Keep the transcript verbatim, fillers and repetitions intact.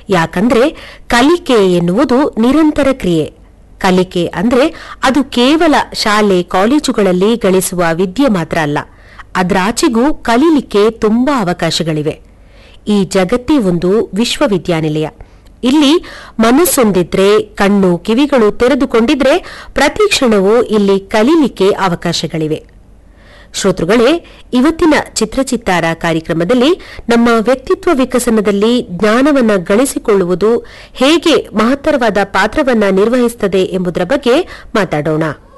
ಯಾಕಂದ್ರೆ ಕಲಿಕೆ ಎನ್ನುವುದು ನಿರಂತರ ಕ್ರಿಯೆ. ಕಲಿಕೆ ಅಂದ್ರೆ ಅದು ಕೇವಲ ಶಾಲೆ ಕಾಲೇಜುಗಳಲ್ಲಿ ಗಳಿಸುವ ವಿದ್ಯೆ ಮಾತ್ರ ಅಲ್ಲ, ಅದರಾಚೆಗೂ ಕಲೀಲಿಕ್ಕೆ ತುಂಬಾ ಅವಕಾಶಗಳಿವೆ. ಈ ಜಗತ್ತೇ ಒಂದು ವಿಶ್ವವಿದ್ಯಾನಿಲಯ. ಇಲ್ಲಿ ಮನಸ್ಸೊಂದಿದ್ರೆ, ಕಣ್ಣು ಕಿವಿಗಳು ತೆರೆದುಕೊಂಡಿದ್ರೆ ಪ್ರತಿ ಕ್ಷಣವೂ ಇಲ್ಲಿ ಕಲೀಲಿಕ್ಕೆ ಅವಕಾಶಗಳಿವೆ. ಶ್ರೋತೃಗಳೇ, ಇವತ್ತಿನ ಚಿತ್ರಚಿತ್ತಾರ ಕಾರ್ಯಕ್ರಮದಲ್ಲಿ ನಮ್ಮ ವ್ಯಕ್ತಿತ್ವ ವಿಕಸನದಲ್ಲಿ ಜ್ಞಾನವನ್ನ ಗಳಿಸಿಕೊಳ್ಳುವುದು ಹೇಗೆ ಮಹತ್ತರವಾದ ಪಾತ್ರವನ್ನ ನಿರ್ವಹಿಸುತ್ತದೆ ಎಂಬುದರ ಬಗ್ಗೆ ಮಾತಾಡೋಣ.